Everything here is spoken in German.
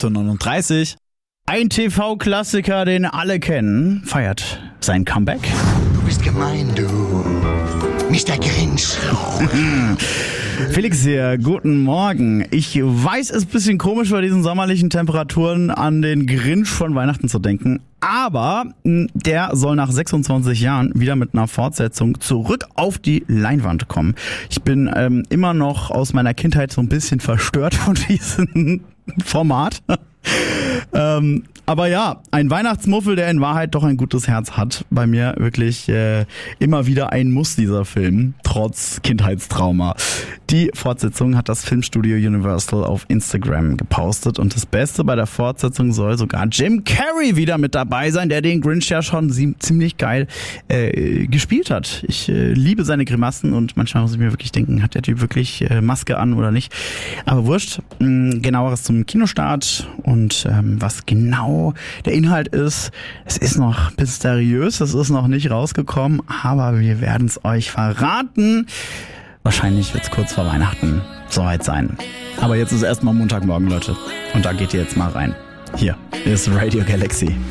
8:39 Uhr. Ein TV-Klassiker, den alle kennen, feiert sein Comeback. Du bist gemein, du Mr. Grinch. Felix hier, guten Morgen. Ich weiß, es ist ein bisschen komisch bei diesen sommerlichen Temperaturen an den Grinch von Weihnachten zu denken, aber der soll nach 26 Jahren wieder mit einer Fortsetzung zurück auf die Leinwand kommen. Ich bin immer noch aus meiner Kindheit so ein bisschen verstört von diesem Format. Aber ja, ein Weihnachtsmuffel, der in Wahrheit doch ein gutes Herz hat. Bei mir wirklich immer wieder ein Muss, dieser Film, trotz Kindheitstrauma. Die Fortsetzung hat das Filmstudio Universal auf Instagram gepostet und das Beste bei der Fortsetzung soll sogar Jim Carrey wieder mit dabei sein, der den Grinch ja schon ziemlich geil gespielt hat. Ich liebe seine Grimassen und manchmal muss ich mir wirklich denken, hat der Typ wirklich Maske an oder nicht? Aber wurscht, genaueres zum Kinostart und was genau der Inhalt ist, es ist noch mysteriös, es ist noch nicht rausgekommen, aber wir werden es euch verraten. Wahrscheinlich wird es kurz vor Weihnachten soweit sein. Aber jetzt ist erstmal Montagmorgen, Leute. Und da geht ihr jetzt mal rein. Hier ist Radio Galaxy.